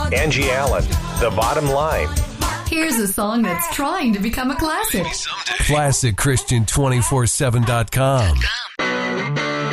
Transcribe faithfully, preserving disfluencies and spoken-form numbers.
Angie Allen, The Bottom Line. Here's a song that's trying to become a classic. Classic Christian two forty-seven dot com.